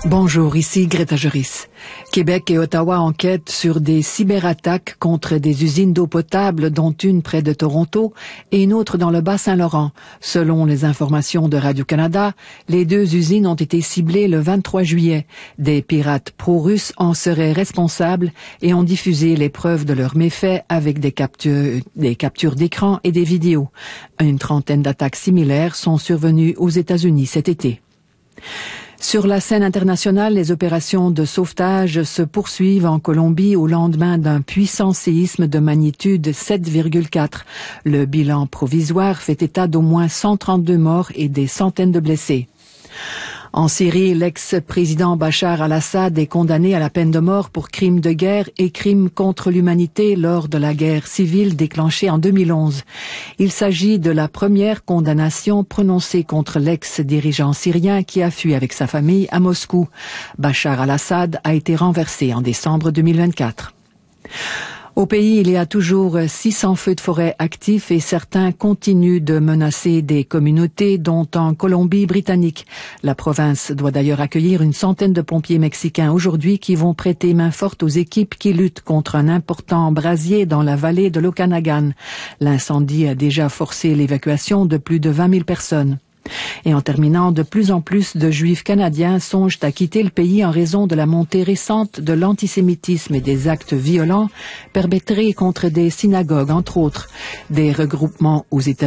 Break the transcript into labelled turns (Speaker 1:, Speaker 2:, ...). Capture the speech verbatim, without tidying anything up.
Speaker 1: Bonjour, ici Greta Joris. Québec et Ottawa enquêtent sur des cyberattaques contre des usines d'eau potable, dont une près de Toronto et une autre dans le Bas-Saint-Laurent. Selon les informations de Radio-Canada, les deux usines ont été ciblées le vingt-trois juillet. Des pirates pro-russes en seraient responsables et ont diffusé les preuves de leurs méfaits avec des captures, des captures d'écran et des vidéos. Une trentaine d'attaques similaires sont survenues aux États-Unis cet été. Sur la scène internationale, les opérations de sauvetage se poursuivent en Colombie au lendemain d'un puissant séisme de magnitude sept virgule quatre. Le bilan provisoire fait état d'au moins cent trente-deux morts et des centaines de blessés. En Syrie, l'ex-président Bachar al-Assad est condamné à la peine de mort pour crimes de guerre et crimes contre l'humanité lors de la guerre civile déclenchée en deux mille onze. Il s'agit de la première condamnation prononcée contre l'ex-dirigeant syrien qui a fui avec sa famille à Moscou. Bachar al-Assad a été renversé en décembre deux mille vingt-quatre. Au pays, il y a toujours six cents feux de forêt actifs et certains continuent de menacer des communautés, dont en Colombie-Britannique. La province doit d'ailleurs accueillir une centaine de pompiers mexicains aujourd'hui qui vont prêter main forte aux équipes qui luttent contre un important brasier dans la vallée de l'Okanagan. L'incendie a déjà forcé l'évacuation de plus de vingt mille personnes. Et en terminant, de plus en plus de Juifs canadiens songent à quitter le pays en raison de la montée récente de l'antisémitisme et des actes violents perpétrés contre des synagogues, entre autres. Des regroupements aux États-Unis